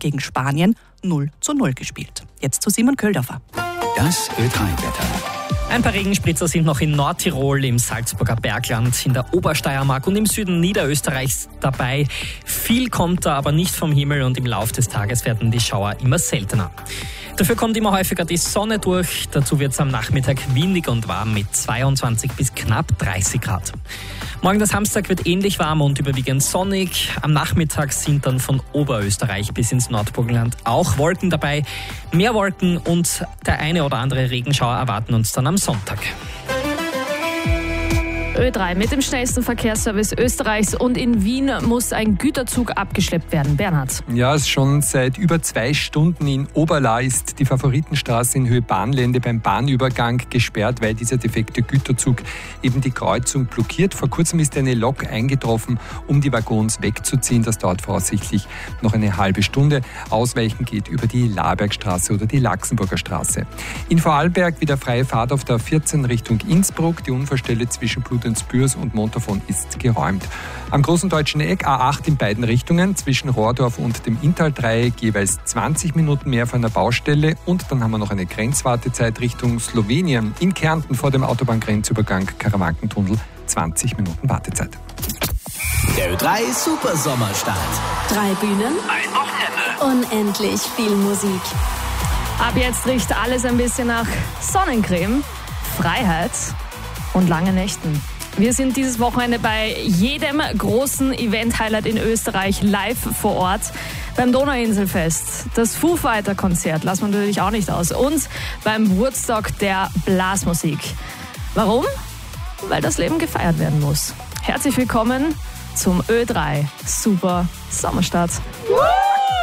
gegen Spanien 0:0 gespielt. Jetzt zu Simon Köldorfer. Das Ö3-Wetter. Ein paar Regenspritzer sind noch in Nordtirol, im Salzburger Bergland, in der Obersteiermark und im Süden Niederösterreichs dabei. Viel kommt da aber nicht vom Himmel und im Laufe des Tages werden die Schauer immer seltener. Dafür kommt immer häufiger die Sonne durch. Dazu wird es am Nachmittag windig und warm mit 22 bis knapp 30 Grad. Morgen der Samstag wird ähnlich warm und überwiegend sonnig. Am Nachmittag sind dann von Oberösterreich bis ins Nordburgenland auch Wolken dabei. Mehr Wolken und der eine oder andere Regenschauer erwarten uns dann am Sonntag. Ö3 mit dem schnellsten Verkehrsservice Österreichs und in Wien muss ein Güterzug abgeschleppt werden. Bernhard. Ja, schon seit über 2 Stunden in Oberla ist die Favoritenstraße in Höhe Bahnlände beim Bahnübergang gesperrt, weil dieser defekte Güterzug eben die Kreuzung blockiert. Vor kurzem ist eine Lok eingetroffen, um die Waggons wegzuziehen. Das dauert voraussichtlich noch eine halbe Stunde. Ausweichen geht über die Labergstraße oder die Laxenburger Straße. In Vorarlberg wieder freie Fahrt auf der 14 Richtung Innsbruck. Die Unfallstelle zwischen Bludenz-Bürs und Montafon ist geräumt. Am großen deutschen Eck A8 in beiden Richtungen zwischen Rohrdorf und dem Inntal-Dreieck jeweils 20 Minuten mehr von der Baustelle. Und dann haben wir noch eine Grenzwartezeit Richtung Slowenien. In Kärnten vor dem Autobahngrenzübergang Karawankentunnel 20 Minuten Wartezeit. Der Ö3 Super Sommerstart. 3 Bühnen, Ein Wochenende. unendlich viel Musik. Ab jetzt riecht alles ein bisschen nach Sonnencreme, Freiheit und langen Nächten. Wir sind dieses Wochenende bei jedem großen Event-Highlight in Österreich live vor Ort. Beim Donauinselfest, das Foo Fighter-Konzert lassen wir natürlich auch nicht aus. Und beim Woodstock der Blasmusik. Warum? Weil das Leben gefeiert werden muss. Herzlich willkommen zum Ö3 Super Sommerstart.